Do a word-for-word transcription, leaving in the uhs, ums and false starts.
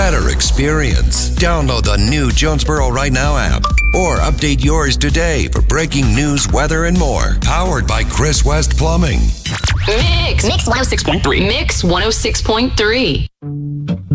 better experience. Download the new Jonesboro Right Now app or update yours today for breaking news, weather, and more. Powered by Chris West Plumbing. Mix. Mix one oh six point three. Mix one oh six point three.